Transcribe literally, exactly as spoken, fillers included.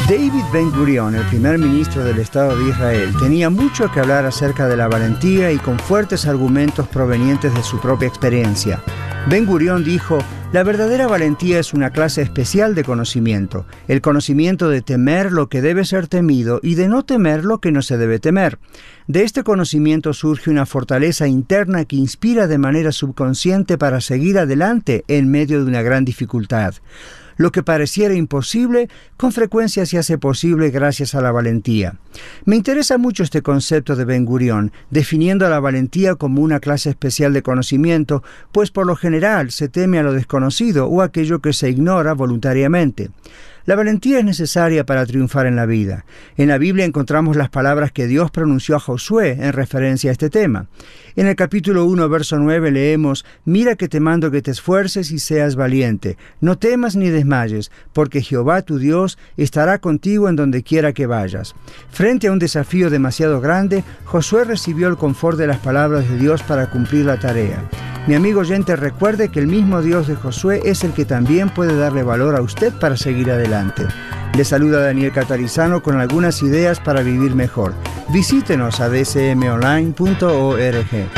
David Ben-Gurion, el primer ministro del Estado de Israel, tenía mucho que hablar acerca de la valentía y con fuertes argumentos provenientes de su propia experiencia. Ben-Gurion dijo: la verdadera valentía es una clase especial de conocimiento, el conocimiento de temer lo que debe ser temido y de no temer lo que no se debe temer. De este conocimiento surge una fortaleza interna que inspira de manera subconsciente para seguir adelante en medio de una gran dificultad. Lo que pareciera imposible, con frecuencia se hace posible gracias a la valentía. Me interesa mucho este concepto de Ben-Gurion, definiendo a la valentía como una clase especial de conocimiento, pues por lo general se teme a lo desconocido o aquello que se ignora voluntariamente. La valentía es necesaria para triunfar en la vida. En la Biblia encontramos las palabras que Dios pronunció a Josué en referencia a este tema. En el capítulo uno, verso nueve, leemos: «Mira que te mando que te esfuerces y seas valiente. No temas ni desmayes, porque Jehová tu Dios estará contigo en donde quiera que vayas». Frente a un desafío demasiado grande, Josué recibió el confort de las palabras de Dios para cumplir la tarea. Mi amigo oyente, recuerde que el mismo Dios de Josué es el que también puede darle valor a usted para seguir adelante. Le saluda Daniel Catarizano con algunas ideas para vivir mejor. Visítenos a d c m online punto org.